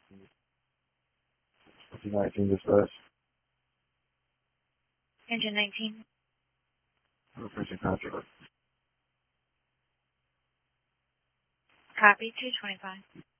19 dispatch. Engine 19. Fishing contract. Copy 225.